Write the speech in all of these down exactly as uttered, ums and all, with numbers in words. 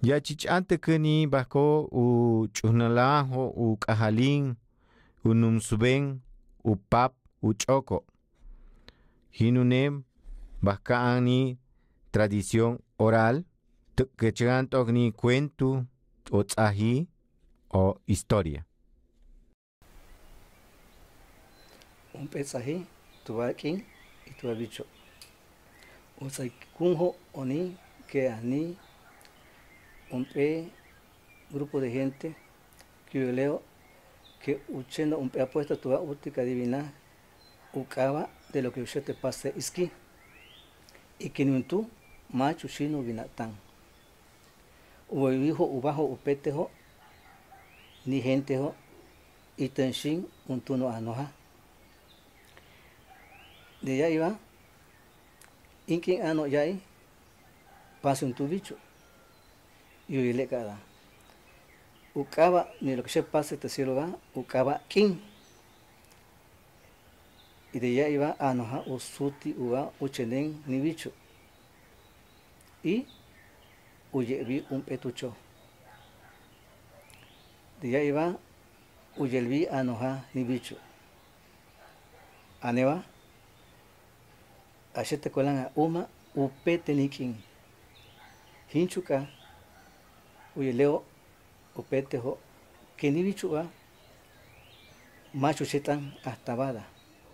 Ya chichante kani bako u chunalajo u kajalin u numsuben u pap u choko. Hinunem bakani tradición oral que ni cuento o tzahi o historia. Un pesaje tuvakin y tuvabicho. O sea, kunjo oni que ani un pe grupo de gente que yo leo que uchendo un pe apuesta tu útica divina ucaba de lo que usted te pase iski y que ni tú macho chino vinatán o hijo ubajo upetejo ni gente ho y tenshin un tuno anoja de allá iba inkin ano yai pase un tu bicho y yo le cada ucaba ni lo que se pase te cielo va ucaba king y de allá iba anoja usuti uva uchenen ni bicho y uyevi un petucho de allá iba uyelvi anoja ni bicho aneva ashete kolanga uma upete nikin hinchuka uyeleo upete ho que ni bicho va macho chetan hasta bada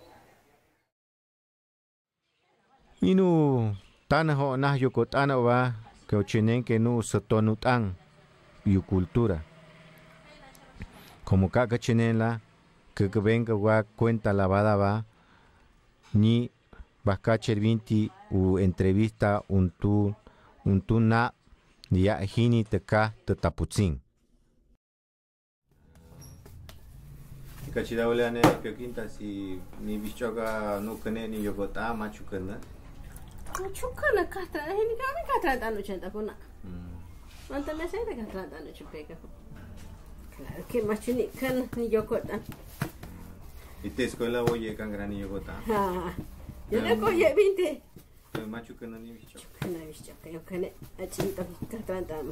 Inu tanajo nah yukotana wa que ochinen que no sotonutan yu cultura. Como caca chinela que venga wa cuenta lavada va ni bascacher vinti u entrevista un tu un tu na ya hini te ka te taputzin. Kachida oleane que quinta si ni bichoga no kene ni yogota machukana. Machukana katra hini kami katra tanu chenta kuna. Manta me sai de katra tanu chupeka. Claro que machuni kan ni yogota. ¿Y te escuela oye can gran ni yogota? Ah. Yo le coge veinte. Machukana ni bichoga. Kana bichoga yo kane achinta katra tanu.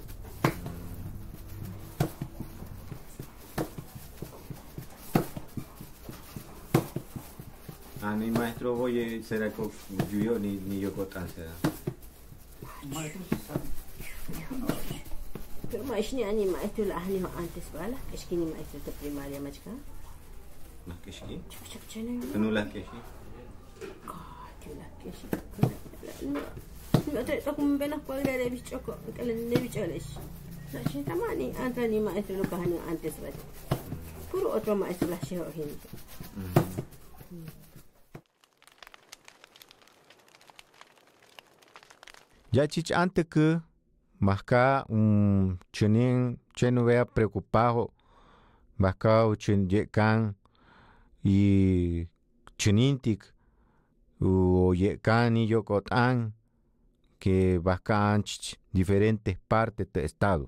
Ah, ni maestro oye será con yo ni ni yo cotan será. Pero más ni ani maestro la ani antes bala, es que ni maestro de primaria más que. ¿Más que sí? Chup chene. ¿No las que sí? Ah, que la que sí. No. No te toco un venas cuadra de bicho que le de bicho les. La chita mani antes ni maestro lo que ani antes bala. Puro otro maestro la sheho gente. Ya chich antes que masca un chenin cheno vea preocupado masca un chen yekan y chenintik o yekan y yokotan que bascan diferentes partes del estado.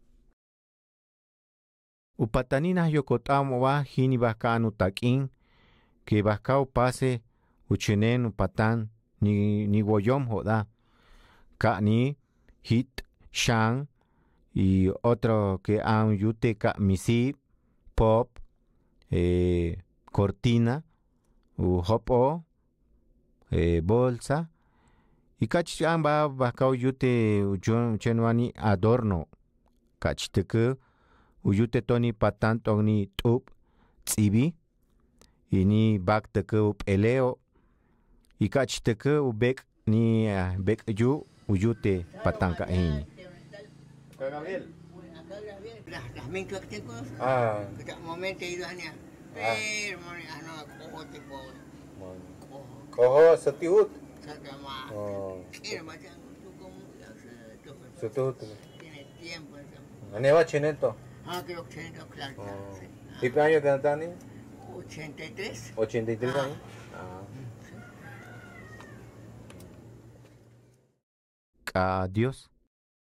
Upataninas yokotamo va hini bascan utakin que bascao pase uchenen upatan ni ni woyom joda. Kani, hit, shang y otro que han yute ka misi, pop, eh, cortina, u hopo, eh, bolsa. Y kach amba bakao yute ujon chenuani adorno. Kach teke uyute toni patan toni tup tsibi. Y ni bak teke up eleo. Y kach teke ubek ni uh, bek yu uyute patanka ini. Gabriel. Las mezclas que tengo, Ah. que momento ido hanya. Pero ano cojo tipo. Koho setiut. Sama. Oh. Era macam tu como Setiut. tiene tiempo. Aneva chineto. Ah, creo que tiene claro. ¿Y qué año que están? ochenta y tres. ochenta y tres años. Ah. Adiós.